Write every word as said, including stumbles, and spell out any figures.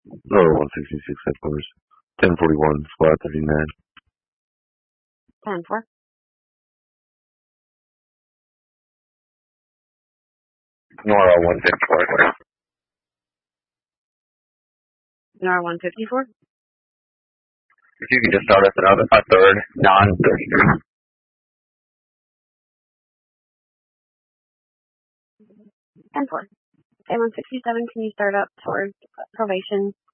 Lower one sixty-six headquarters. ten forty-one, squad thirty-nine. ten four. Nora one fifty-four. Nora one fifty-four. If you could just start us another, a third, non-thirty-three. ten four. A one sixty-seven, can you start up towards probation